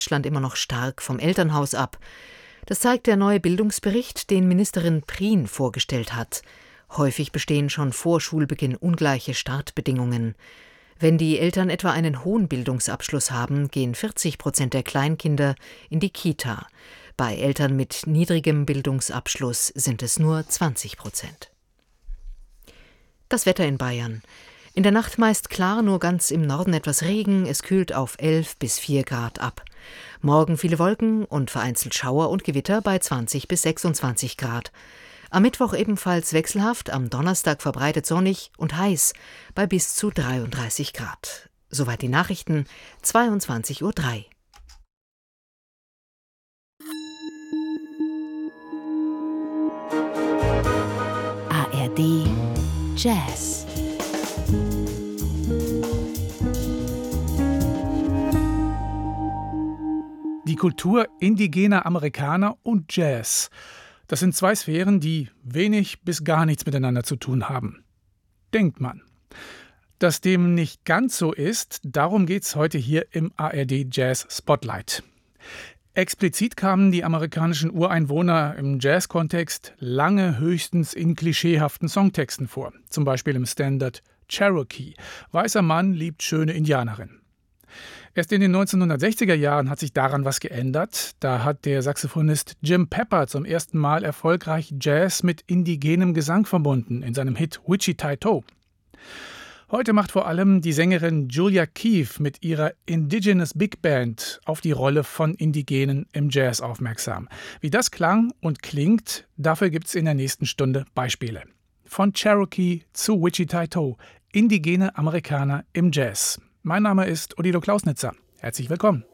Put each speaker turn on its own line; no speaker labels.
Deutschland immer noch stark vom Elternhaus ab. Das zeigt der neue Bildungsbericht, den Ministerin Prien vorgestellt hat. Häufig bestehen schon vor Schulbeginn ungleiche Startbedingungen. Wenn die Eltern etwa einen hohen Bildungsabschluss haben, gehen 40% der Kleinkinder in die Kita. Bei Eltern mit niedrigem Bildungsabschluss sind es nur 20%. Das Wetter in Bayern. In der Nacht meist klar, nur ganz im Norden etwas Regen. Es kühlt auf 11 bis 4 Grad ab. Morgen viele Wolken und vereinzelt Schauer und Gewitter bei 20 bis 26 Grad. Am Mittwoch ebenfalls wechselhaft, am Donnerstag verbreitet sonnig und heiß bei bis zu 33 Grad. Soweit die Nachrichten, 22:03 Uhr.
ARD Jazz.
Die Kultur indigener Amerikaner und Jazz. Das sind zwei Sphären, die wenig bis gar nichts miteinander zu tun haben. Denkt man. Dass dem nicht ganz so ist, darum geht's heute hier im ARD Jazz Spotlight. Explizit kamen die amerikanischen Ureinwohner im Jazz-Kontext lange höchstens in klischeehaften Songtexten vor. Zum Beispiel im Standard Cherokee. Weißer Mann liebt schöne Indianerin. Erst in den 1960er Jahren hat sich daran was geändert. Da hat der Saxophonist Jim Pepper zum ersten Mal erfolgreich Jazz mit indigenem Gesang verbunden, in seinem Hit Wichita-To. Heute macht vor allem die Sängerin Julia Keefe mit ihrer Indigenous Big Band auf die Rolle von Indigenen im Jazz aufmerksam. Wie das klang und klingt, dafür gibt's in der nächsten Stunde Beispiele. Von Cherokee zu Wichita-To, indigene Amerikaner im Jazz. Mein Name ist Odilo Klausnitzer. Herzlich willkommen.